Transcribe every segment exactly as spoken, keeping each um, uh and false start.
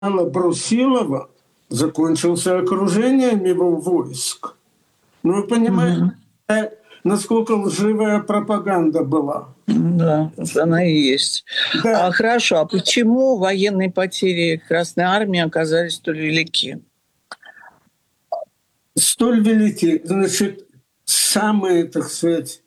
Брусилова закончился окружением его войск. Ну, вы понимаете, угу. насколько лживая пропаганда была. Да, она и есть. Да. А, хорошо, а почему военные потери Красной Армии оказались столь велики? Столь велики. Значит, самые, так сказать,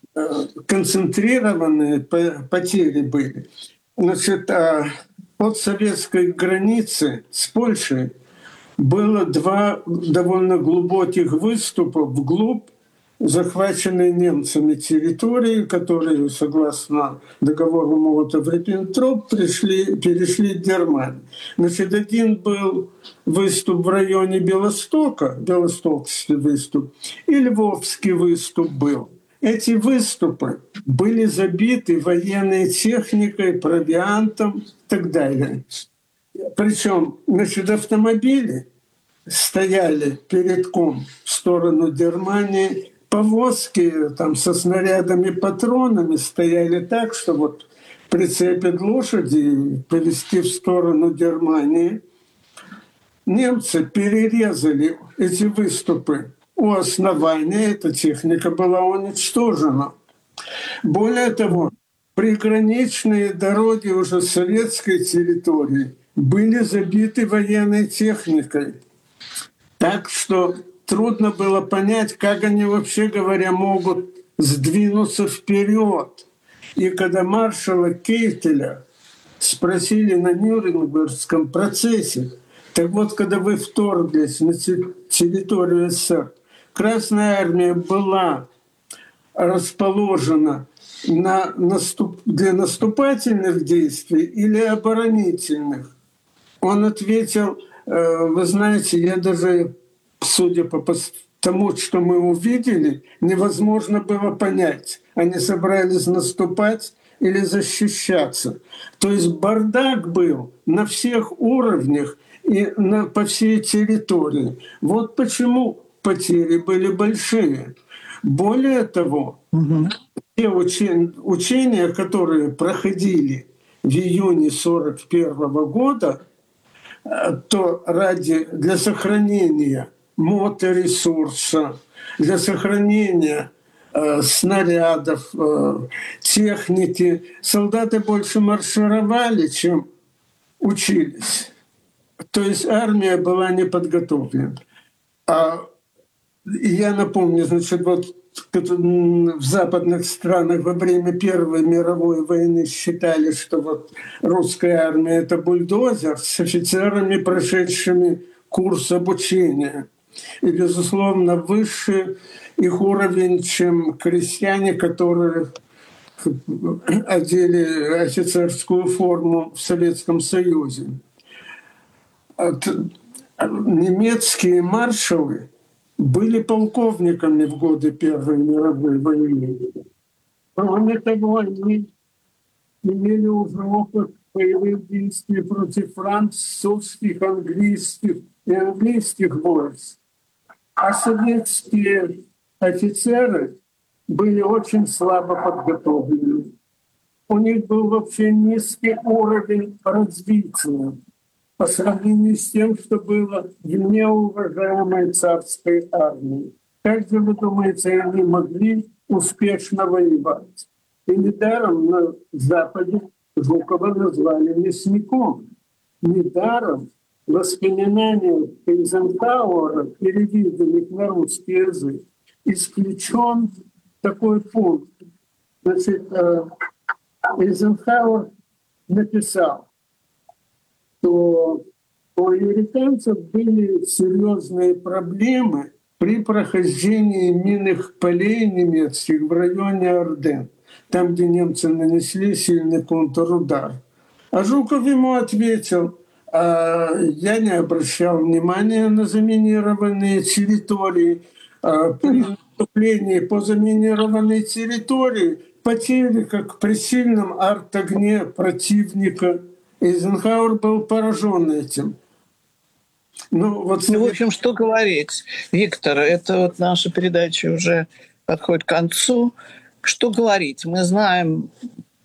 концентрированные потери были. Значит, от советской границы с Польшей было два довольно глубоких выступа вглубь захваченной немцами территории, которые, согласно договору Молотов-Риббентроп, пришли, перешли в Германию. Значит, один был выступ в районе Белостока, Белостокский выступ, и Львовский выступ был. Эти выступы были забиты военной техникой, провиантом и так далее. Причем, значит, автомобили стояли передком в сторону Германии, повозки там со снарядами, патронами стояли так, что вот прицепят лошади и повезти в сторону Германии. Немцы перерезали эти выступы у основания, эта техника была уничтожена. Более того, приграничные дороги уже советской территории были забиты военной техникой. Так что трудно было понять, как они, вообще говоря, могут сдвинуться вперед. И когда маршала Кейтеля спросили на Нюрнбергском процессе, так вот, когда вы вторглись на территорию СССР, Красная Армия была расположена на наступ... для наступательных действий или оборонительных? Он ответил: вы знаете, я даже, судя по тому, что мы увидели, невозможно было понять, они собрались наступать или защищаться. То есть бардак был на всех уровнях и на, по всей территории. Вот почему потери были большие. Более того, угу. те учения, учения, которые проходили в июне сорок первого года, то ради, для сохранения моторесурса, для сохранения э, снарядов, э, техники, солдаты больше маршировали, чем учились. То есть армия была не подготовлена. А я напомню, значит, вот в западных странах во время Первой мировой войны считали, что вот русская армия — это бульдозер с офицерами, прошедшими курс обучения. И, безусловно, выше их уровень, чем крестьяне, которые одели офицерскую форму в Советском Союзе. Немецкие маршалы были полковниками в годы Первой мировой войны. Кроме того, они имели уже опыт боевых действий против французских, английских и английских войск. А советские офицеры были очень слабо подготовлены. У них был вообще низкий уровень развития по сравнению с тем, что было в неуважаемой царской армии. Как же, вы думаете, они могли успешно воевать? И недаром на Западе Жукова назвали мясником. Недаром воспоминания Эйзенхауэра, переведенных на русский язык, исключен такой пункт. Значит, Эйзенхауэр написал, что у американцев были серьезные проблемы при прохождении минных полей немецких в районе Арденн, там, где немцы нанесли сильный контрудар. А Жуков ему ответил: а я не обращал внимания на заминированные территории. А при наступлении по заминированной территории потери, как при сильном арт-огне противника. Эйзенхауэр был поражен этим. Ну, вот... ну, в общем, что говорить, Виктор, это вот наша передача уже подходит к концу. Что говорить? Мы знаем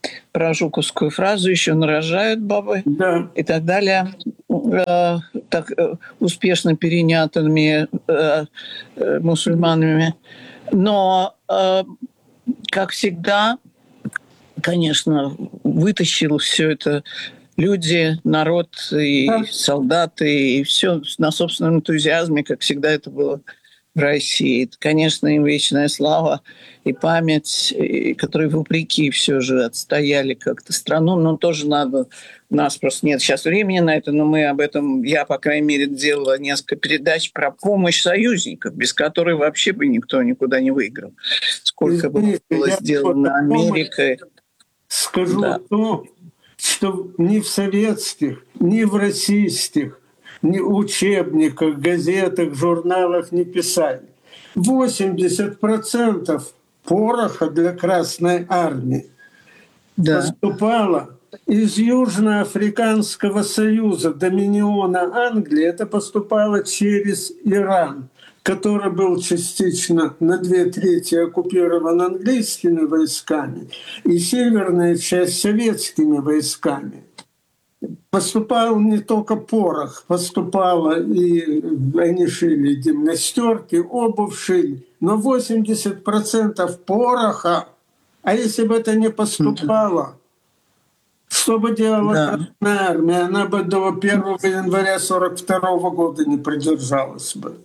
про жуковскую фразу «еще нарожают бабы» да. и так далее, э, так э, успешно перенятыми э, э, мусульманами. Но, э, как всегда, конечно, вытащил все это люди, народ и Да. солдаты, и все на собственном энтузиазме, как всегда это было в России. Это, конечно, им вечная слава и память, и, которые вопреки все же отстояли как-то страну. Но тоже надо... У нас просто нет сейчас времени на это, но мы об этом... Я, по крайней мере, делала несколько передач про помощь союзников, без которой вообще бы никто никуда не выиграл. Сколько бы было сделано Америкой. Скажу да. то, что ни в советских, ни в российских, ни в учебниках, газетах, журналах не писали. восемьдесят процентов пороха для Красной Армии да. поступало из Южноафриканского союза, доминиона Англии. Это поступало через Иран, который был частично на две трети оккупирован английскими войсками и северная часть советскими войсками. Поступал не только порох, поступало и они шили гимнастерки, обувь шили, но восемьдесят процентов пороха, а если бы это не поступало, что бы делала да. Красная Армия? Она бы до первого января сорок второго года не продержалась бы.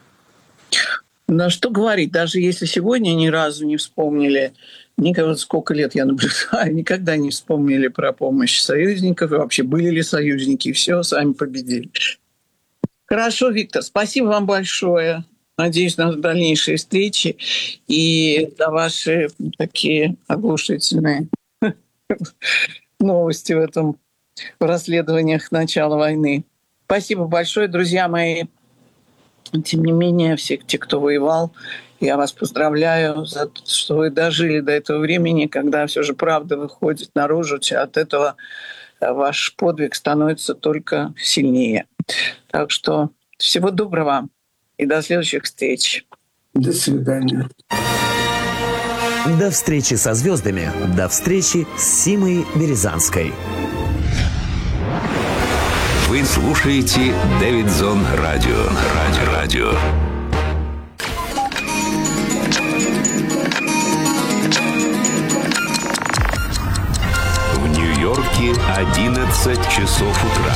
Ну, что говорить, даже если сегодня ни разу не вспомнили, никогда, сколько лет я наблюдаю, никогда не вспомнили про помощь союзников, и вообще были ли союзники, и все, сами победили. Хорошо, Виктор, спасибо вам большое. Надеюсь на дальнейшие встречи и на ваши такие оглушительные новости в этом в расследованиях начала войны. Спасибо большое, друзья мои. Тем не менее, все те, кто воевал, я вас поздравляю за то, что вы дожили до этого времени, когда все же правда выходит наружу, от этого ваш подвиг становится только сильнее. Так что всего доброго и до следующих встреч. До свидания. До встречи со звездами. До встречи с Симой Березанской. Вы слушаете Дэвидсон Радио. Радио. Радио. В Нью-Йорке одиннадцать часов утра.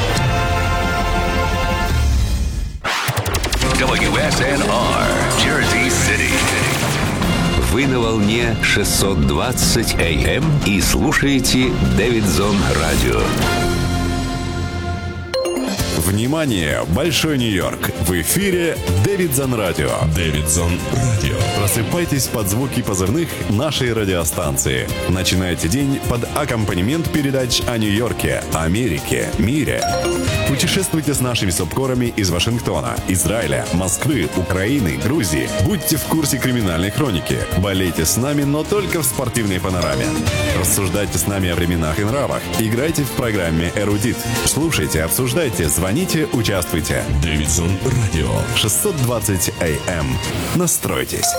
дабл ю эс эн ар, Jersey City. Вы на волне шестьсот двадцать эй эм и слушаете Дэвидсон Радио. Внимание! Большой Нью-Йорк! В эфире Дэвидсон Радио. Дэвидсон Радио. Просыпайтесь под звуки позывных нашей радиостанции. Начинайте день под аккомпанемент передач о Нью-Йорке, Америке, мире. Путешествуйте с нашими субкорами из Вашингтона, Израиля, Москвы, Украины, Грузии. Будьте в курсе криминальной хроники. Болейте с нами, но только в спортивной панораме. Рассуждайте с нами о временах и нравах. Играйте в программе «Эрудит». Слушайте, обсуждайте, звоните, участвуйте. Дэвидсон Радио. шестьсот двадцать эй эм. Настройтесь.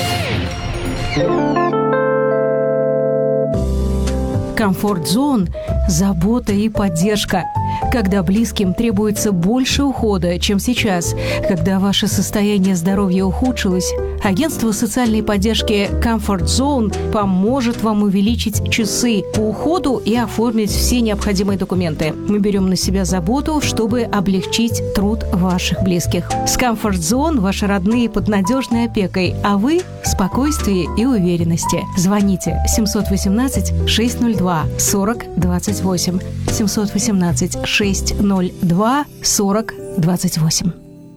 Комфорт-зон – забота и поддержка. Когда близким требуется больше ухода, чем сейчас, когда ваше состояние здоровья ухудшилось, агентство социальной поддержки Comfort Zone поможет вам увеличить часы по уходу и оформить все необходимые документы. Мы берем на себя заботу, чтобы облегчить труд ваших близких. С Comfort Zone ваши родные под надежной опекой, а вы в спокойствии и уверенности. Звоните семь один восемь шесть ноль два сорок двадцать восемь семь один восемь шесть ноль два сорок двадцать восемь.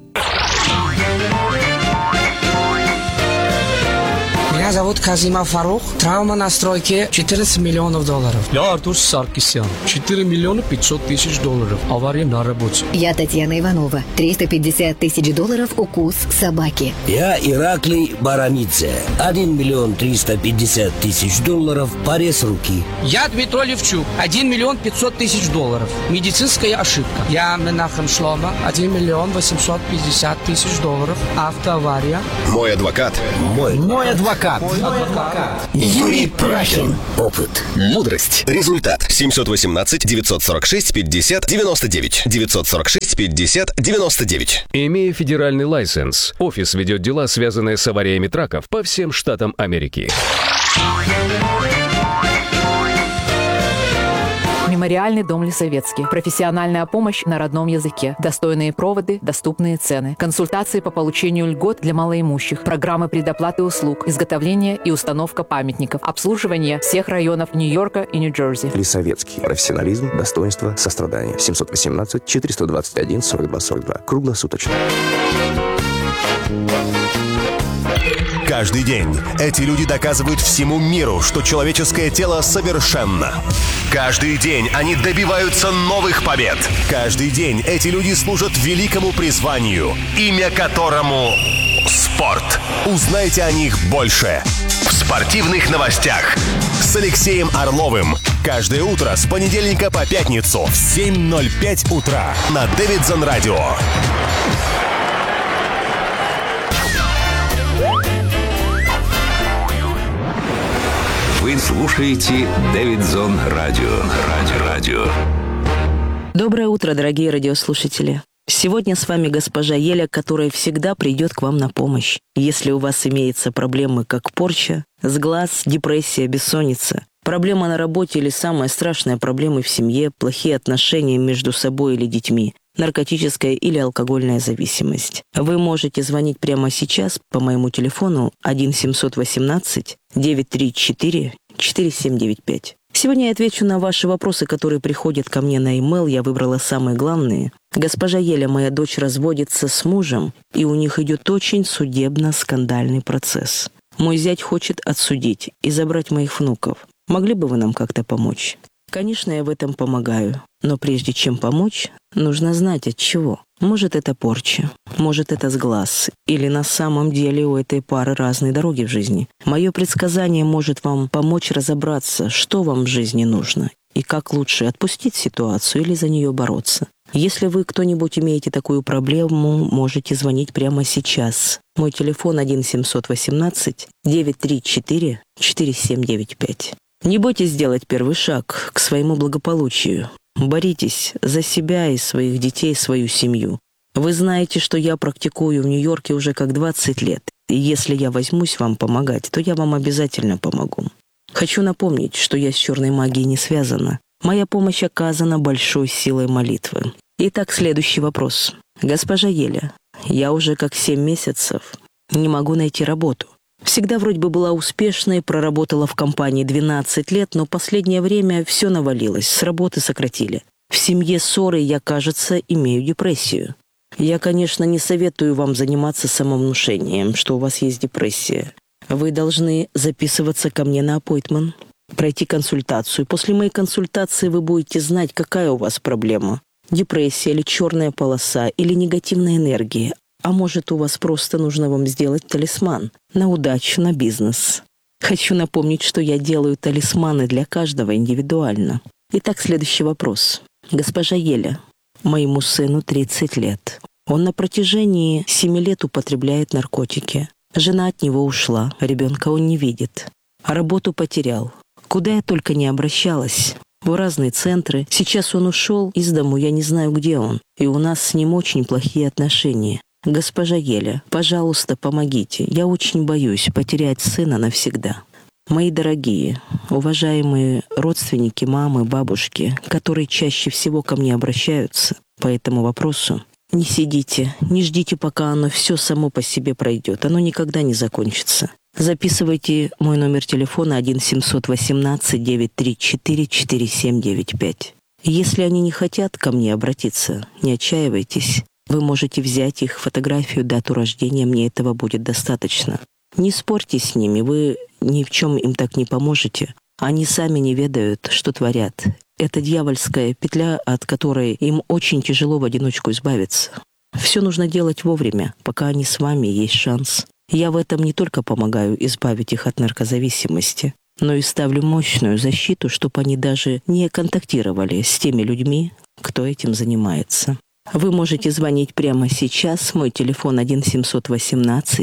Меня зовут Казима Фарух. Травма на стройке четырнадцать миллионов долларов. Я Артур Саркисян. четыре миллиона пятьсот тысяч долларов. Авария на работе. Я Татьяна Иванова. триста пятьдесят тысяч долларов укус собаки. Я Ираклий Барамидзе. один миллион триста пятьдесят тысяч долларов. Порез руки. Я Дмитрий Левчук. один миллион пятьсот тысяч долларов. Медицинская ошибка. Я Менахем Шлома. один миллион восемьсот пятьдесят тысяч долларов. Автоавария. Мой адвокат. Мой. Мой адвокат. Юрий Прахин. Опыт. Мудрость. Результат. семьсот восемнадцать девятьсот сорок шесть пятьдесят девяносто девять. девятьсот сорок шесть пятьдесят девяносто девять. Имея федеральный лайсенс, офис ведет дела, связанные с авариями траков по всем штатам Америки. Мемориальный дом Лисовецкий. Профессиональная помощь на родном языке. Достойные проводы, доступные цены. Консультации по получению льгот для малоимущих. Программы предоплаты услуг. Изготовление и установка памятников. Обслуживание всех районов Нью-Йорка и Нью-Джерси. Лисовецкий. Профессионализм, достоинство, сострадание. семьсот восемнадцать четыреста двадцать один сорок два сорок два. Круглосуточно. Каждый день эти люди доказывают всему миру, что человеческое тело совершенно. Каждый день они добиваются новых побед. Каждый день эти люди служат великому призванию, имя которому спорт. Узнайте о них больше в спортивных новостях с Алексеем Орловым. Каждое утро с понедельника по пятницу в семь ноль пять утра на Дэвидсон Радио. Вы слушаете Дэвидсон Радио. Радио. Радио. Доброе утро, дорогие радиослушатели. Сегодня с вами госпожа Еля, которая всегда придет к вам на помощь. Если у вас имеются проблемы, как порча, сглаз, депрессия, бессонница, проблема на работе или самая страшная проблема в семье, плохие отношения между собой или детьми, наркотическая или алкогольная зависимость. Вы можете звонить прямо сейчас по моему телефону один семьсот восемнадцать девятьсот тридцать четыре четыре семь девять пять. Сегодня я отвечу на ваши вопросы, которые приходят ко мне на e-mail. Я выбрала самые главные. Госпожа Еля, моя дочь разводится с мужем, и у них идет очень судебно-скандальный процесс. Мой зять хочет отсудить и забрать моих внуков. Могли бы вы нам как-то помочь? Конечно, я в этом помогаю. Но прежде чем помочь, нужно знать от чего. Может, это порча, может, это сглаз, или на самом деле у этой пары разные дороги в жизни. Мое предсказание может вам помочь разобраться, что вам в жизни нужно, и как лучше отпустить ситуацию или за нее бороться. Если вы кто-нибудь имеете такую проблему, можете звонить прямо сейчас. Мой телефон один семьсот восемнадцать девятьсот тридцать четыре четыре семь девять пять. Не бойтесь сделать первый шаг к своему благополучию. Боритесь за себя и своих детей, свою семью. Вы знаете, что я практикую в Нью-Йорке уже как двадцать лет. И если я возьмусь вам помогать, то я вам обязательно помогу. Хочу напомнить, что я с черной магией не связана. Моя помощь оказана большой силой молитвы. Итак, следующий вопрос. Госпожа Еля, я уже как семь месяцев не могу найти работу. Всегда вроде бы была успешной, проработала в компании двенадцать лет, но последнее время все навалилось, с работы сократили. В семье ссоры я, кажется, имею депрессию. Я, конечно, не советую вам заниматься самовнушением, что у вас есть депрессия. Вы должны записываться ко мне на аппоинтмент, пройти консультацию. После моей консультации вы будете знать, какая у вас проблема. Депрессия или черная полоса, или негативная энергия. А может, у вас просто нужно вам сделать талисман на удачу, на бизнес. Хочу напомнить, что я делаю талисманы для каждого индивидуально. Итак, следующий вопрос. Госпожа Еля, моему сыну тридцать лет. Он на протяжении семи лет употребляет наркотики. Жена от него ушла, ребенка он не видит. А работу потерял. Куда я только не обращалась. В разные центры. Сейчас он ушел из дому, я не знаю, где он. И у нас с ним очень плохие отношения. Госпожа Еля, пожалуйста, помогите. Я очень боюсь потерять сына навсегда. Мои дорогие, уважаемые родственники, мамы, бабушки, которые чаще всего ко мне обращаются по этому вопросу, не сидите, не ждите, пока оно все само по себе пройдет. Оно никогда не закончится. Записывайте мой номер телефона один семьсот восемнадцать девятьсот тридцать четыре четыре семь девять пять. Если они не хотят ко мне обратиться, не отчаивайтесь. Вы можете взять их фотографию, дату рождения, мне этого будет достаточно. Не спорьте с ними, вы ни в чем им так не поможете. Они сами не ведают, что творят. Это дьявольская петля, от которой им очень тяжело в одиночку избавиться. Все нужно делать вовремя, пока они с вами, есть шанс. Я в этом не только помогаю избавить их от наркозависимости, но и ставлю мощную защиту, чтобы они даже не контактировали с теми людьми, кто этим занимается. Вы можете звонить прямо сейчас. Мой телефон один семьсот восемнадцать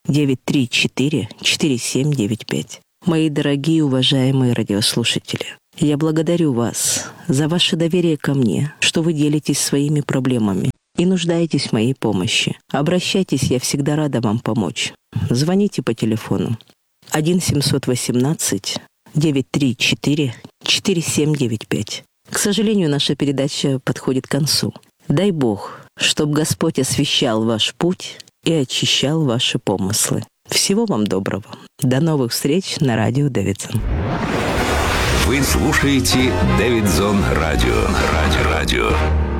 девять три четыре четыре семь девять пять. Мои дорогие уважаемые радиослушатели, я благодарю вас за ваше доверие ко мне, что вы делитесь своими проблемами и нуждаетесь в моей помощи. Обращайтесь, я всегда рада вам помочь. Звоните по телефону один семьсот восемнадцать девять три четыре четыре семь девять пять. К сожалению, наша передача подходит к концу. Дай Бог, чтобы Господь освещал ваш путь и очищал ваши помыслы. Всего вам доброго. До новых встреч на радио Дэвидсон. Вы слушаете Дэвидсон Радио. Радио. Радио.